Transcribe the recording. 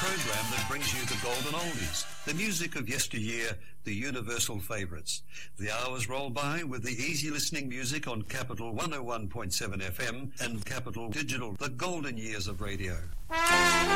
program that brings you the golden oldies, the music of yesteryear, the universal favourites. The hours roll by with the easy listening music on Capital 101.7 FM and Capital Digital, the golden years of radio.